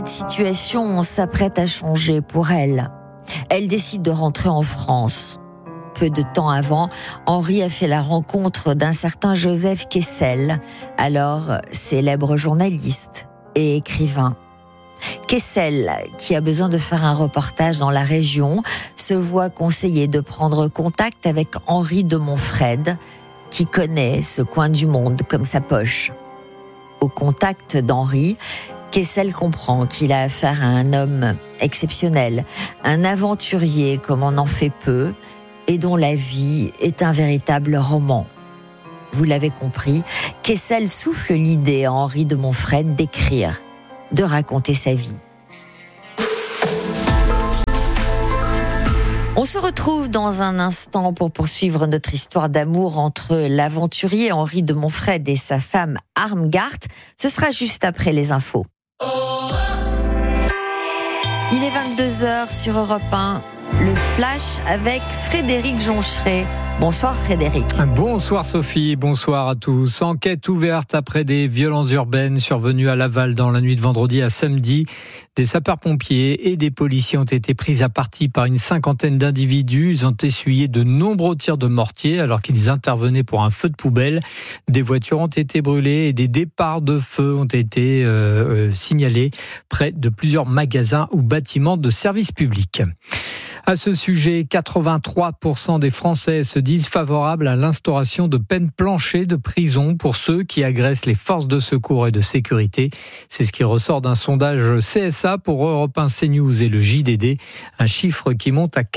Situation s'apprête à changer pour elle. Elle décide de rentrer en France. Peu de temps avant, Henri a fait la rencontre d'un certain Joseph Kessel, alors célèbre journaliste et écrivain. Kessel, qui a besoin de faire un reportage dans la région, se voit conseiller de prendre contact avec Henri de Montfred, qui connaît ce coin du monde comme sa poche. Au contact d'Henri, Kessel comprend qu'il a affaire à un homme exceptionnel, un aventurier comme on en fait peu, et dont la vie est un véritable roman. Vous l'avez compris, Kessel souffle l'idée à Henri de Montfred d'écrire, de raconter sa vie. On se retrouve dans un instant pour poursuivre notre histoire d'amour entre l'aventurier Henri de Montfred et sa femme Armgarth. Ce sera juste après les infos. Il est 22h sur Europe 1. Le Flash avec Frédéric Joncheret. Bonsoir Frédéric. Bonsoir Sophie, bonsoir à tous. Enquête ouverte après des violences urbaines survenues à Laval dans la nuit de vendredi à samedi. Des sapeurs-pompiers et des policiers ont été pris à partie par une cinquantaine d'individus. Ils ont essuyé de nombreux tirs de mortier alors qu'ils intervenaient pour un feu de poubelle. Des voitures ont été brûlées et des départs de feu ont été signalés près de plusieurs magasins ou bâtiments de services publics. À ce sujet, 83% des Français se disent favorables à l'instauration de peines planchées de prison pour ceux qui agressent les forces de secours et de sécurité. C'est ce qui ressort d'un sondage CSA pour Europe 1, CNews et le JDD. Un chiffre qui monte à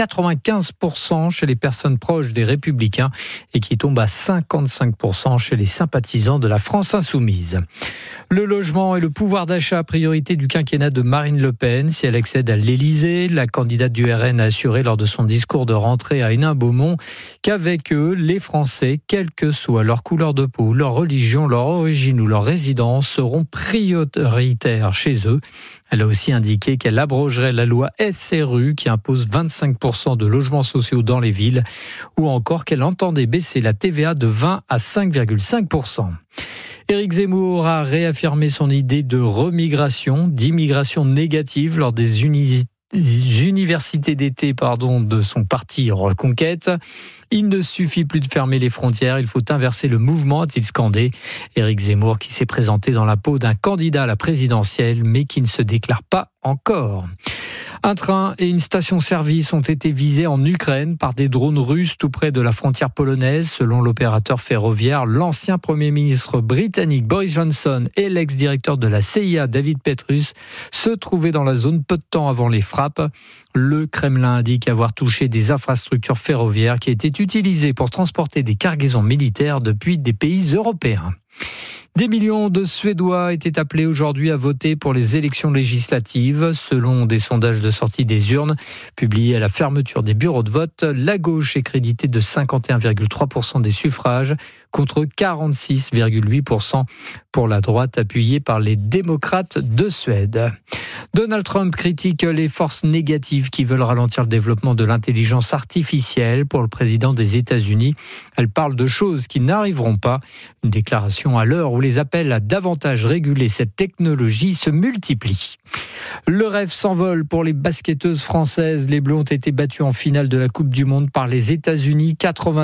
95% chez les personnes proches des Républicains et qui tombe à 55% chez les sympathisants de la France insoumise. Le logement et le pouvoir d'achat, priorité du quinquennat de Marine Le Pen. Si elle accède à l'Élysée, la candidate du RN a assuré lors de son discours de rentrée à Hénin-Beaumont qu'avec eux, les Français, quelle que soit leur couleur de peau, leur religion, leur origine ou leur résidence, seront prioritaires chez eux. Elle a aussi indiqué qu'elle abrogerait la loi SRU qui impose 25% de logements sociaux dans les villes ou encore qu'elle entendait baisser la TVA de 20 à 5,5%. Éric Zemmour a réaffirmé son idée de remigration, d'immigration négative lors des universités d'été de son parti Reconquête. Il ne suffit plus de fermer les frontières, il faut inverser le mouvement, a-t-il scandé. Éric Zemmour qui s'est présenté dans la peau d'un candidat à la présidentielle mais qui ne se déclare pas encore. Un train et une station-service ont été visés en Ukraine par des drones russes tout près de la frontière polonaise. Selon l'opérateur ferroviaire, l'ancien Premier ministre britannique Boris Johnson et l'ex-directeur de la CIA David Petrus se trouvaient dans la zone peu de temps avant les frappes. Le Kremlin indique avoir touché des infrastructures ferroviaires qui étaient utilisées pour transporter des cargaisons militaires depuis des pays européens. Des millions de Suédois étaient appelés aujourd'hui à voter pour les élections législatives. Selon des sondages de sortie des urnes publiés à la fermeture des bureaux de vote, la gauche est créditée de 51,3% des suffrages contre 46,8% pour la droite appuyée par les démocrates de Suède. Donald Trump critique les forces négatives qui veulent ralentir le développement de l'intelligence artificielle. Pour le président des États-Unis, elle parle de choses qui n'arriveront pas. Une déclaration à l'heure où les appels à davantage réguler cette technologie se multiplient. Le rêve s'envole pour les basketteuses françaises. Les Bleus ont été battues en finale de la Coupe du Monde par les États-Unis,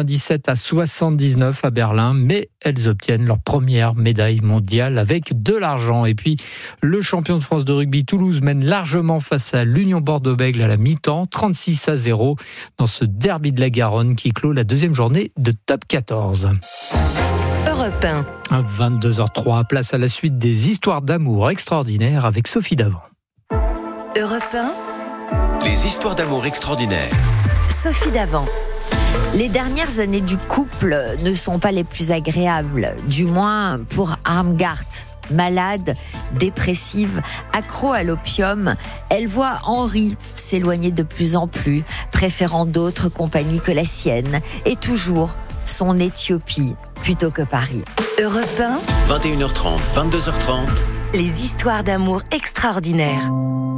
97-79 à Berlin, mais elles obtiennent leur première médaille mondiale avec de l'argent. Et puis, le champion de France de rugby Toulouse mène largement face à l'Union Bordeaux-Bègles à la mi-temps, 36-0 dans ce derby de la Garonne qui clôt la deuxième journée de Top 14. Europe 1. À 22h03, place à la suite des histoires d'amour extraordinaires avec Sophie Davant. Europe 1. Les histoires d'amour extraordinaires. Sophie Davant. Les dernières années du couple ne sont pas les plus agréables, du moins pour Armgarth. Malade, dépressive, accro à l'opium, elle voit Henri s'éloigner de plus en plus, préférant d'autres compagnies que la sienne, et toujours son Éthiopie plutôt que Paris. Europe 1. 21h30, 22h30. Les histoires d'amour extraordinaires.